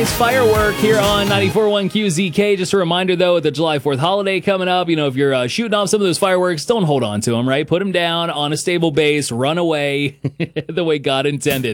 It's firework here on 94.1 QZK. Just a reminder, though, with the July 4th holiday coming up, if you're shooting off some of those fireworks, don't hold on to them, right? Put them down on a stable base, run away the way God intended.